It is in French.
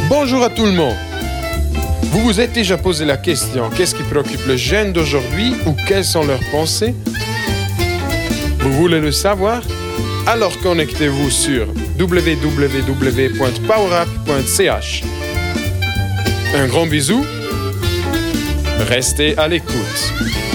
Bonjour à tout le monde. Vous vous êtes déjà posé la question, qu'est-ce qui préoccupe les jeunes d'aujourd'hui ou quelles sont leurs pensées? Vous voulez le savoir? Alors connectez-vous sur www.powerup.ch. Un grand bisou. Restez à l'écoute.